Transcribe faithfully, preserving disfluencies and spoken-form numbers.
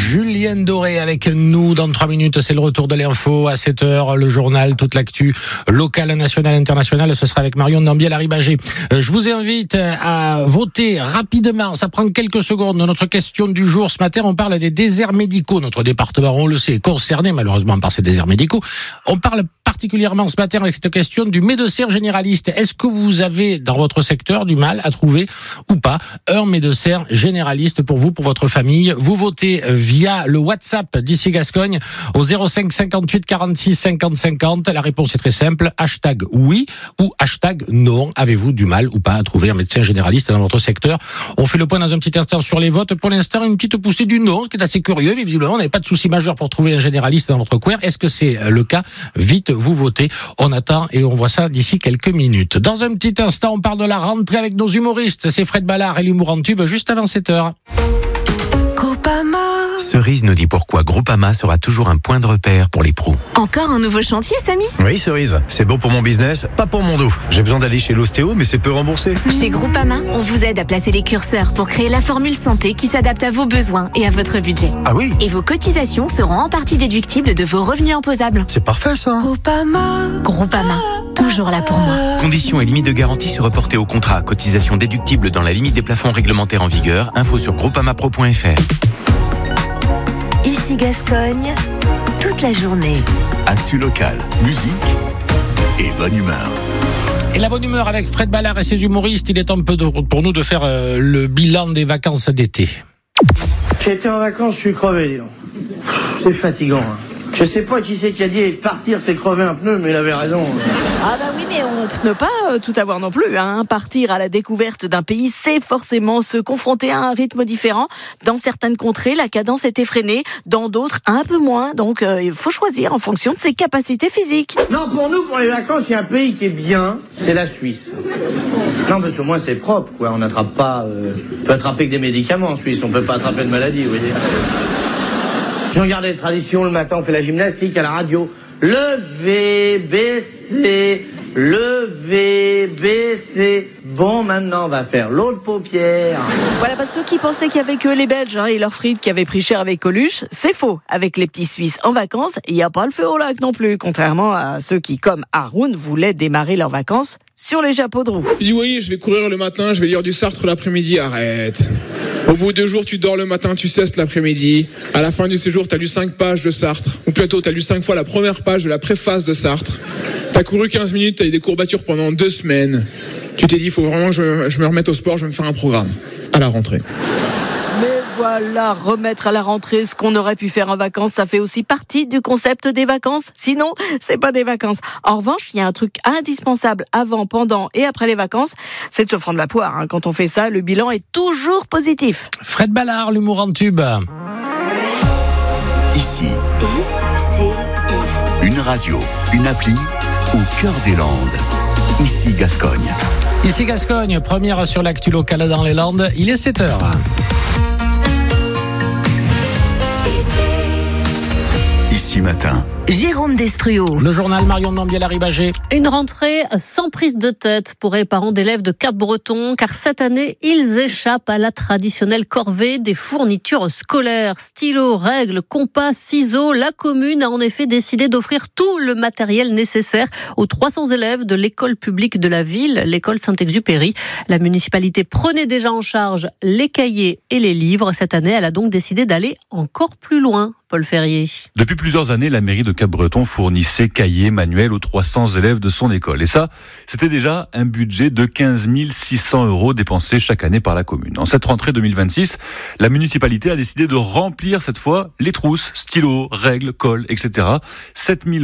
Julien Doré avec nous dans trois minutes. C'est le retour de l'info à sept heures. Le journal, toute l'actu locale, nationale, internationale. Ce sera avec Marion Nambiel-Arribagé. Je vous invite à voter rapidement. Ça prend quelques secondes. Notre question du jour ce matin, on parle des déserts médicaux. Notre département, on le sait, est concerné malheureusement par ces déserts médicaux. On parle particulièrement ce matin avec cette question du médecin généraliste. Est-ce que vous avez dans votre secteur du mal à trouver ou pas un médecin généraliste pour vous, pour votre famille? Vous votez via le WhatsApp d'Ici Gascogne au zéro cinq cinquante-huit quarante-six cinquante cinquante. La réponse est très simple, hashtag oui ou hashtag non. Avez-vous du mal ou pas à trouver un médecin généraliste dans votre secteur? On fait le point dans un petit instant sur les votes. Pour l'instant, une petite poussée du non, ce qui est assez curieux, mais visiblement, on n'avait pas de souci majeur pour trouver un généraliste dans votre coin. Est-ce que c'est le cas? Vite, vous votez. On attend et on voit ça d'ici quelques minutes. Dans un petit instant, on parle de la rentrée avec nos humoristes. C'est Fred Ballard et l'humour en tube juste avant sept heures. Groupama. Cerise nous dit pourquoi Groupama sera toujours un point de repère pour les pros. Encore un nouveau chantier, Samy? Oui, Cerise, c'est bon pour mon business, pas pour mon dos. J'ai besoin d'aller chez l'ostéo, mais c'est peu remboursé. Chez Groupama, on vous aide à placer les curseurs pour créer la formule santé qui s'adapte à vos besoins et à votre budget. Ah oui? Et vos cotisations seront en partie déductibles de vos revenus imposables. C'est parfait ça. Groupama. Groupama, toujours là pour moi. Conditions et limites de garantie se reporter au contrat. Cotisation déductible dans la limite des plafonds réglementaires en vigueur. Info sur groupamapro point f r. Ici Gascogne, toute la journée. Actu locale, musique et bonne humeur. Et la bonne humeur avec Fred Ballard et ses humoristes. Il est temps peu de, pour nous de faire euh, le bilan des vacances d'été. J'ai été en vacances, je suis crevé, dis donc. C'est fatigant. Hein. Je sais pas qui c'est qui a dit partir c'est crever un pneu, mais il avait raison. Ah bah oui, mais on ne peut pas euh, tout avoir non plus. Hein. Partir à la découverte d'un pays, c'est forcément se confronter à un rythme différent. Dans certaines contrées, la cadence est effrénée, dans d'autres, un peu moins. Donc euh, il faut choisir en fonction de ses capacités physiques. Non, pour nous, pour les vacances, il y a un pays qui est bien, c'est la Suisse. Non, parce que moi c'est propre, quoi. On n'attrape pas... Euh... On peut attraper que des médicaments en Suisse, on peut pas attraper de maladie, vous voyez. Je regarde les traditions, le matin on fait la gymnastique à la radio. Lever, baisser, lever, baisser. Bon, maintenant on va faire l'autre paupière. Voilà, bah, ceux qui pensaient qu'il y avait que les Belges hein, et leurs frites qui avaient pris cher avec Coluche, c'est faux. Avec les petits Suisses en vacances, il n'y a pas le feu au lac non plus. Contrairement à ceux qui, comme Haroun, voulaient démarrer leurs vacances sur les chapeaux de roue. Il dit oui, je vais courir le matin, je vais lire du Sartre l'après-midi. Arrête. Au bout de deux jours, tu dors le matin, tu cesses l'après-midi. À la fin du séjour, t'as lu cinq pages de Sartre. Ou plutôt, t'as lu cinq fois la première page de la préface de Sartre. T'as couru quinze minutes, t'as eu des courbatures pendant deux semaines. Tu t'es dit, il faut vraiment que je, je me remette au sport, je vais me faire un programme. À la rentrée. Mais voilà, remettre à la rentrée ce qu'on aurait pu faire en vacances, ça fait aussi partie du concept des vacances. Sinon, c'est pas des vacances. En revanche, il y a un truc indispensable avant, pendant et après les vacances, c'est de se prendre la poire. Hein. Quand on fait ça, le bilan est toujours positif. Fred Ballard, l'humour en tube. Ici, I, C, I. une radio, une appli au cœur des Landes. Ici Gascogne. Ici Gascogne, première sur l'actu locale dans les Landes. Il est sept heures. Ici matin. Jérôme Destruau. Le journal Marion Nambiel-Arribagé. Une rentrée sans prise de tête pour les parents d'élèves de Cap-Breton, car cette année, ils échappent à la traditionnelle corvée des fournitures scolaires. Stylos, règles, compas, ciseaux. La commune a en effet décidé d'offrir tout le matériel nécessaire aux trois cents élèves de l'école publique de la ville, l'école Saint-Exupéry. La municipalité prenait déjà en charge les cahiers et les livres. Cette année, elle a donc décidé d'aller encore plus loin. Paul Ferrier. Depuis plusieurs années, la mairie de Cap-Breton fournissait cahiers manuels aux trois cents élèves de son école. Et ça, c'était déjà un budget de quinze mille six cents euros dépensés chaque année par la commune. En cette rentrée deux mille vingt-six, la municipalité a décidé de remplir cette fois les trousses, stylos, règles, cols, et cetera. sept mille